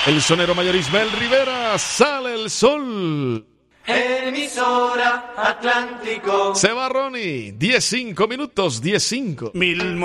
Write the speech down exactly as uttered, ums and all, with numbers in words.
El sonero mayor Ismael Rivera, sale el sol. Emisora Atlántico. Se va Ronnie, diez cinco minutos, diez cinco. Mil